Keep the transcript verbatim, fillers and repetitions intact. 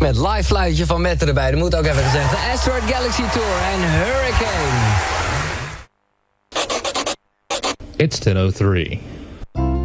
Met live fluitje van Mette erbij. Dat moet ook even gezegd. De Asteroid Galaxy Tour en Hurricane. It's ten oh three.